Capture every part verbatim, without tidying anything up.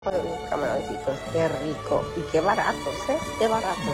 Camaroncitos, qué rico y qué baratos, ¿eh? Qué baratos.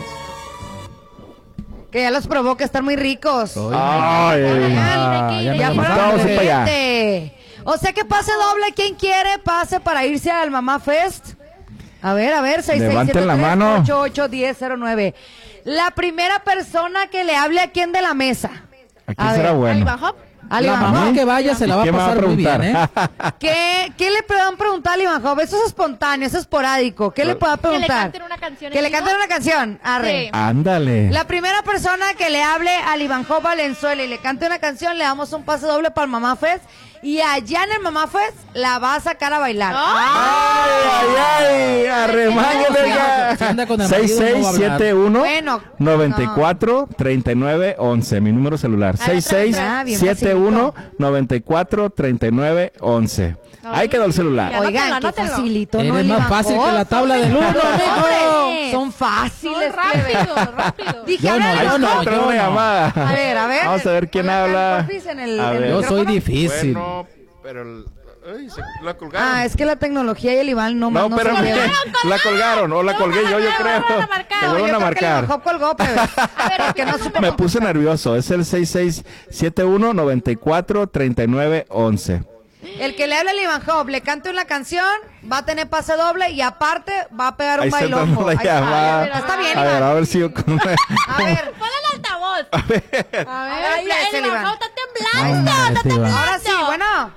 Que ya los provoca, están muy ricos. Ay, Ay, ya, ya vamos para allá. O sea que pase doble, quien quiere, pase para irse al Mamá Fest. A ver, a ver, seis seis siete tres ocho ocho uno cero cero nueve. La primera persona que le hable a quién de la mesa. ¿A quién será bueno? ¿A La mamá que vaya se la va a pasar muy bien, ¿eh? ¿Qué, ¿Qué le puedan preguntar a Iván Job? Eso es espontáneo, eso es esporádico. ¿Qué le pueda preguntar? Que le canten una canción. Que le canten una canción. Arre. Sí. Ándale. La primera persona que le hable al Iván Job Valenzuela y le cante una canción, le damos un pase doble para el Mamá Fest. Y allá en el Mamá Fest la va a sacar a bailar. ¿No? Ay, ay, ay, arremángale ya. seis seis siete uno nueve cuatro tres nueve uno uno. Mi número celular. seis seis siete uno nueve cuatro tres nueve uno uno. Ahí quedó el celular. Oigan, qué facilito, ¿no? Eres más fácil que la tabla del uno, mijo. Son fáciles. Son rápido, rápido. Dije, Yo no, habla yo Iván no, Job. yo no. llamada. A ver, a ver. Vamos a ver quién habla. En el, A en el ver. Yo soy micrófono. difícil. Bueno, pero el, ay, se la colgaron. Ah, es que la tecnología y el Iván no No, no pero se me- llevan. la colgaron o la colgué yo, yo creo. vuelvan a marcar. Te No, vuelven yo a creo que el Iván marcar. Job colgó, pero A ver, porque no supo Me puse nervioso. Es el seis seis siete uno nueve cuatro tres nueve uno uno. El que le hable al Iván Job, le cante una canción, va a tener pase doble y aparte va a pegar un Ahí está entrando bailongo. la Ahí está. llamada. Está bien, A ver, Iván. a ver si yo... A ver, Ponle el altavoz. a ver, A ahí ver, es el el Iván. Iván está temblando, Ándale, está este Iván. temblando. Ahora sí, bueno.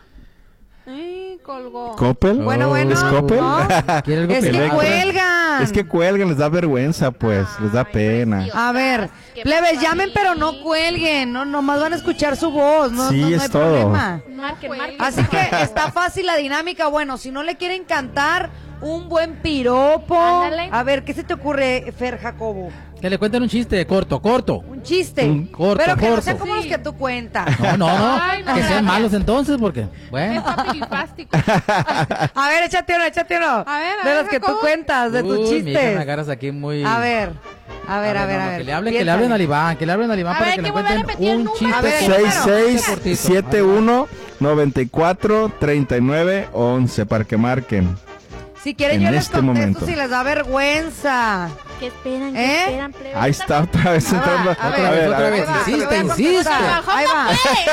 Ay, colgó. ¿Coppel? Bueno, bueno. ¿Es Coppel? No. ¿Quiere algo Es que Electra. cuelgan. Es que cuelgan, les da vergüenza, pues. Les da pena. A ver, Qué plebes, pasa llamen ahí. pero no cuelguen, no, nomás van a escuchar su voz, no, Sí, no, no es hay todo. problema. Marquen, marquen. Así que está fácil la dinámica. Bueno, si no le quieren cantar un buen piropo. Ándale. A ver, ¿qué se te ocurre, Fer Jacobo? Que le cuenten un chiste, corto, corto. Un chiste. Un corto, pero que no corto. sea como los que tú cuentas. No, no, no. Ay, no, que sean gracias. malos entonces, porque, bueno. Está pirifástico. A ver, échate uno, échate uno. A ver, a de ver, los que tú Jacobo. cuentas, de tus Uy, mi hija, me chistes. agarras aquí muy... A ver, a ver, a ver, no, a no, ver. Que le hablen, que le Piénsale. hablen al Iván, que le hablen al Iván A para ver, que que le vuelva a cuenten repetir el un número. chiste. A ver, el seis seis cortito. siete uno nueve cuatro tres nueve uno uno para que marquen. Si quieren en yo les este contesto momento. si les da vergüenza. ¿Qué esperan? ¿Qué ¿Eh? esperan, plebe? Ahí está otra vez Ah, entrando. a ver, Otra vez, otra a vez. Ahí va, Insiste, lo voy a insiste. contestar. Ahí va.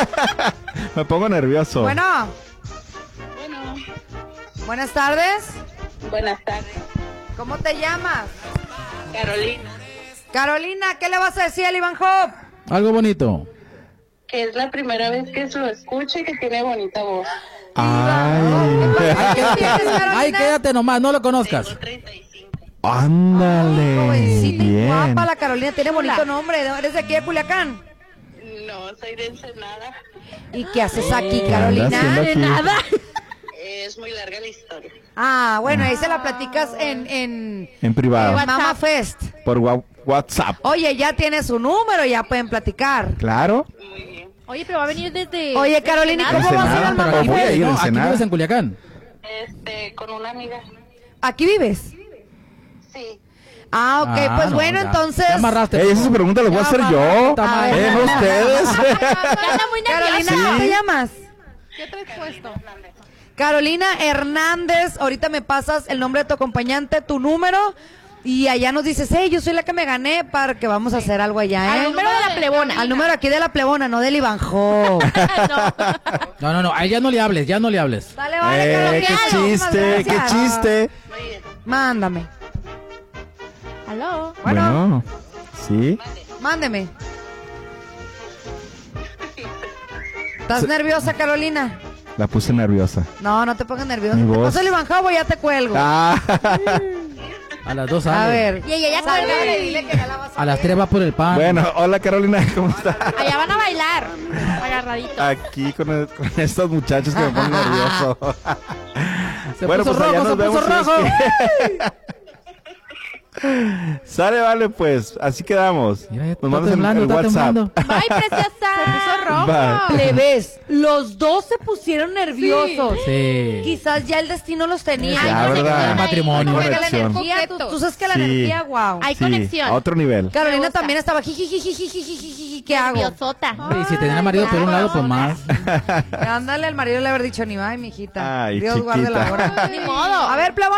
Me pongo nervioso. Bueno, Bueno, buenas tardes. buenas tardes, ¿Cómo te llamas? Carolina, Carolina, ¿qué le vas a decir al Iván Job? Algo bonito. que es la primera vez que lo escucho y que tiene bonita voz. Ay. Ay, quédate, Carolina? ay, quédate nomás, no lo conozcas. Tengo treinta y cinco. Ándale. Jovencita y Bien. guapa la Carolina, tiene bonito nombre. ¿Eres de aquí de Culiacán? No, soy de Ensenada. ¿Y qué haces aquí, ¿Qué anda haciendo Carolina? aquí? Nada. Es muy larga la historia. Ah, bueno, ahí se la platicas en, en, En privado. en Mama Fest. Por wa- WhatsApp. Oye, ya tiene su número, ya pueden platicar. Claro. Muy bien. Oye, pero va a venir desde... Oye, Carolina, ¿y ¿cómo vas a ir al Ensenada, Mama pero voy a Fest? ir a No, aquí Ensenada. vives en Culiacán. Este, con una amiga. ¿Aquí vives? Sí. Ah, ok, Ah, pues no, bueno, ya. entonces... Te amarraste. Ey, esa pregunta la voy a hacer yo. A ver. Eh, no ustedes. Ya anda muy Carolina, nerviosa. ¿cómo te llamas? ¿Qué traes puesto? Carolina Hernández, ahorita me pasas el nombre de tu acompañante, tu número, y allá nos dices, hey, yo soy la que me gané para que vamos a hacer algo allá, ¿eh? Al número de la plebona. Al número aquí de la plebona, no del Iván Job. No. No, no, no, a él ya no le hables, ya no le hables. Dale, vale, Eh, Carolina. qué muchísimas chiste, qué gracias. chiste. Muy bien. Mándame. ¿Aló? Bueno, Bueno, sí. mándeme. ¿Estás nerviosa, Carolina? La puse nerviosa. No, no te pongas nerviosa. Mi Te voz. paso el Iván Job o ya te cuelgo. Ah. A las dos años. A ver. Y ella ya Sálgale, cuelga. dile que ya la vas a A las ver. tres va por el pan. Bueno, hola Carolina, ¿cómo estás? Allá van a bailar. Agarraditos. Aquí con, el- con estos muchachos que me ponen nervioso. Se Bueno, puso pues allá rojo, nos se puso vemos, si Dios rojo. quiere. Sale, vale, pues, así quedamos. Mira, ya está Nos mandas el, temblando, el está WhatsApp. temblando. Ay, preciosa. Se puso rojo. Va. Le ves, los dos se pusieron nerviosos. Sí. Quizás ya el destino los tenía. Ya, Ay, ¿verdad? El matrimonio. Porque la Conexión. energía, tú, tú sabes que la Sí. energía, wow. Hay Sí, conexión. a otro nivel. Carolina Me gusta. también estaba jijijijijijiji, ¿qué hago? Nerviosota. Y si tenía marido por un lado, pues más. Ándale, al marido le haber dicho ni ay, mijita. Ay, Dios guarde la chiquita. hora. Ni modo. A ver, Plebón.